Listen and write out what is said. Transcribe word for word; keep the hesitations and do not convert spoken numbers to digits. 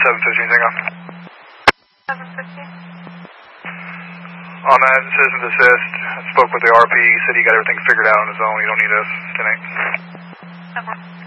seven fifteen, Tango. seven fifteen. On that, citizen desist. I spoke with the R P. He said he got everything figured out on his own. You don't need us tonight. That works.